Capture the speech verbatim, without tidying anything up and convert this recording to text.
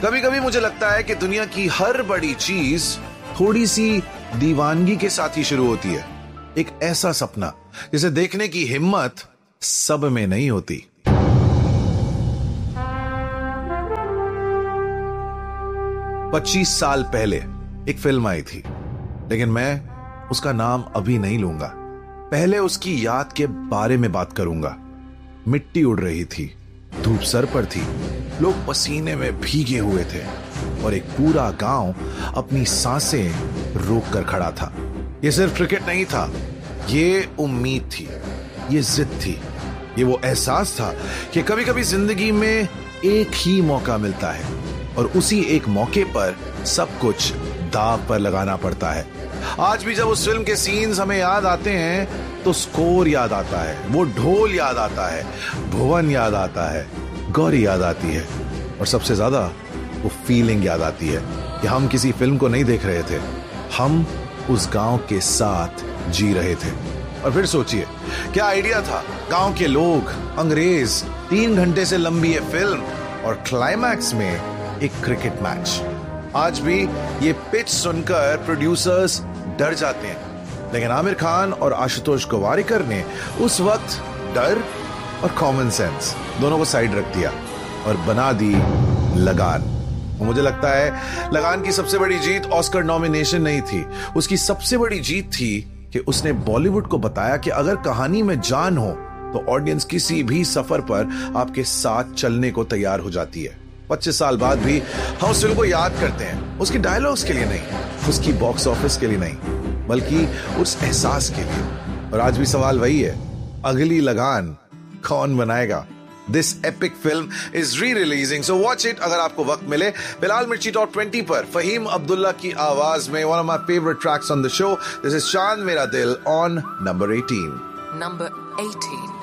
कभी कभी मुझे लगता है कि दुनिया की हर बड़ी चीज थोड़ी सी दीवानगी के साथ ही शुरू होती है। एक ऐसा सपना जिसे देखने की हिम्मत सब में नहीं होती। पच्चीस साल पहले एक फिल्म आई थी, लेकिन मैं उसका नाम अभी नहीं लूंगा। पहले उसकी याद के बारे में बात करूंगा। मिट्टी उड़ रही थी, धूप सर पर थी, लोग पसीने में भीगे हुए थे और एक पूरा गांव अपनी सांसें रोक कर खड़ा था। ये सिर्फ क्रिकेट नहीं था, ये उम्मीद थी, ये जिद थी, ये वो एहसास था कि कभी कभी जिंदगी में एक ही मौका मिलता है और उसी एक मौके पर सब कुछ दांव पर लगाना पड़ता है। आज भी जब उस फिल्म के सीन्स हमें याद आते हैं तो स्कोर याद आता है, वो ढोल याद आता है, भुवन याद आता है, गौरी याद आती है और सबसे ज्यादा वो फीलिंग याद आती है कि हम किसी फिल्म को नहीं देख रहे थे, हम उस गांव के साथ जी रहे थे। और फिर सोचिए क्या आइडिया था, गांव के लोग, अंग्रेज, तीन घंटे से लंबी ये फिल्म और क्लाइमैक्स में एक क्रिकेट मैच। आज भी ये पिच सुनकर प्रोड्यूसर्स डर जाते हैं, लेकिन आमिर खान और आशुतोष गोवारिकर ने उस वक्त डर और कॉमन सेंस दोनों को साइड रख दिया और बना दी लगान। और मुझे लगता है लगान की सबसे बड़ी जीत ऑस्कर नॉमिनेशन नहीं थी, उसकी सबसे बड़ी जीत थी कि उसने बॉलीवुड को बताया कि अगर कहानी में जान हो तो ऑडियंस किसी भी सफर पर आपके साथ चलने को तैयार हो जाती है। पच्चीस साल बाद भी हम उस फिल्म को याद करते हैं, उसकी डायलॉग्स के लिए नहीं, उसकी बॉक्स ऑफिस के लिए नहीं, बल्कि उस एहसास के लिए। और आज भी सवाल वही है, अगली लगान कौन बनाएगा? दिस एपिक फिल्म इज री रिलीजिंग, सो वॉच इट अगर आपको वक्त मिले। फिलहाल मिर्ची टॉप ट्वेंटी पर फहीम अब्दुल्ला की आवाज में one of my favourite tracks on the show, this is चांद मेरा दिल on number eighteen. Number eighteen.